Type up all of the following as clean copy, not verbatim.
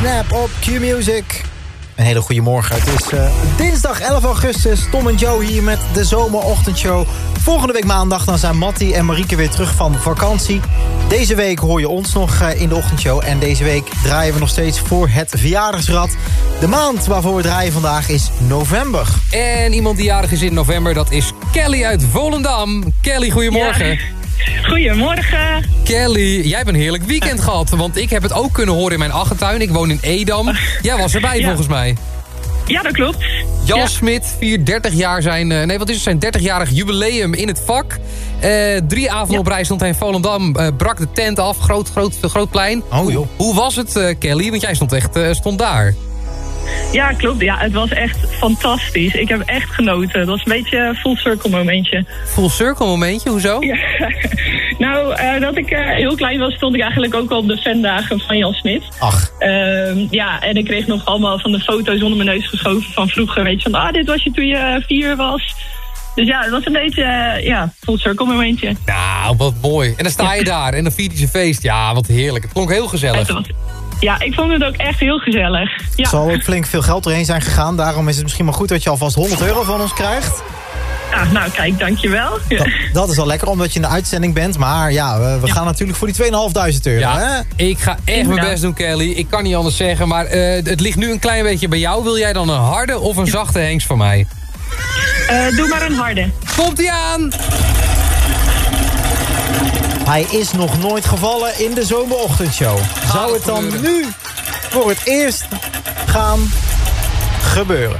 Snap op Q-Music. Een hele goede morgen. Het is dinsdag 11 augustus. Tom en Joe hier met de zomerochtendshow. Volgende week maandag dan zijn Mattie en Marieke weer terug van vakantie. Deze week hoor je ons nog in de ochtendshow. En deze week draaien we nog steeds voor het verjaardagsrad. De maand waarvoor we draaien vandaag is november. En iemand die jarig is in november, dat is Kelly uit Volendam. Kelly, goedemorgen. Ja. Goedemorgen. Kelly, jij hebt een heerlijk weekend gehad. Want ik heb het ook kunnen horen in mijn achtertuin. Ik woon in Edam. Jij was erbij volgens mij. Ja, dat klopt. Jan Smit viert 30 jaar zijn 30-jarig jubileum in het vak. 3 avonden op rij stond hij in Volendam. Brak de tent af, groot plein. Oh joh. Hoe was het, Kelly? Want jij stond daar. Ja, klopt. Ja, het was echt fantastisch. Ik heb echt genoten. Het was een beetje een full circle momentje. Full circle momentje? Hoezo? Ja. Nou, dat ik heel klein was, stond ik eigenlijk ook al op de fandagen van Jan Smit. Ach. Ja, en ik kreeg nog allemaal van de foto's onder mijn neus geschoven van vroeger. Weet je, van dit was je toen je 4 was. Dus ja, het was een beetje, full circle momentje. Nou, wat mooi. En dan sta je daar en dan viert hij zijn feest. Ja, wat heerlijk. Het klonk heel gezellig. Ja, ik vond het ook echt heel gezellig. Ja. Er zal ook flink veel geld doorheen zijn gegaan. Daarom is het misschien maar goed dat je alvast €100 van ons krijgt. Ah, nou, kijk, dankjewel. Ja. Dat is al lekker, omdat je in de uitzending bent. Maar ja, we gaan natuurlijk voor die €2.500. Ja, hè? ik ga echt mijn best doen, Kelly. Ik kan niet anders zeggen, maar het ligt nu een klein beetje bij jou. Wil jij dan een harde of een zachte hengst van mij? Doe maar een harde. Komt-ie aan! Hij is nog nooit gevallen in de zomerochtendshow. Zou het dan nu voor het eerst gaan gebeuren?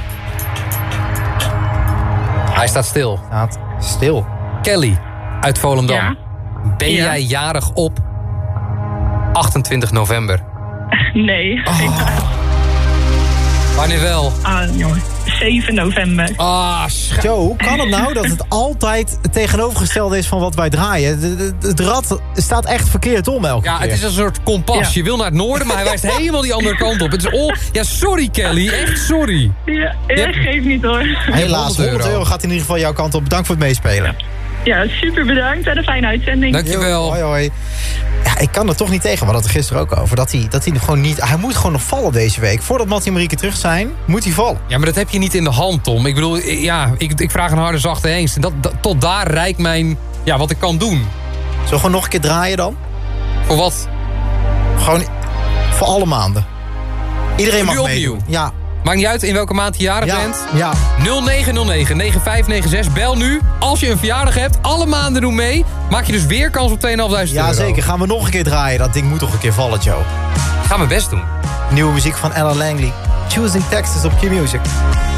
Hij staat stil. Staat stil. Kelly uit Volendam. Ja? Ben jij jarig op 28 november? Nee. Wanneer wel? Jongen. 7 november. Joe, hoe kan het nou dat het altijd het tegenovergestelde is van wat wij draaien? Het rad staat echt verkeerd om elke keer. Ja, het is een soort kompas. Ja. Je wil naar het noorden, maar hij wijst helemaal die andere kant op. Het is ja, sorry Kelly, echt sorry. Ja, geeft niet hoor. Helaas, €100 gaat in ieder geval jouw kant op. Bedankt voor het meespelen. Ja, super bedankt en een fijne uitzending. Dankjewel. Hoi, hoi. Ja, ik kan er toch niet tegen. We hadden het er gisteren ook over. Dat hij gewoon niet... Hij moet gewoon nog vallen deze week. Voordat Mattie en Marieke terug zijn, moet hij vallen. Ja, maar dat heb je niet in de hand, Tom. Ik bedoel, ja, ik vraag een harde, zachte hengst. En tot daar reikt mijn... Ja, wat ik kan doen. Zullen we gewoon nog een keer draaien dan? Voor wat? Gewoon voor alle maanden. Iedereen mag meedoen. Ja. Maakt niet uit in welke maand je jarig bent. Ja. 0909-9596. Bel nu. Als je een verjaardag hebt, alle maanden doen mee. Maak je dus weer kans op €2.500. Ja, zeker. Gaan we nog een keer draaien. Dat ding moet toch een keer vallen, Joe. Ik ga mijn best doen. Nieuwe muziek van Ella Langley. Choosing Texas op Q-Music.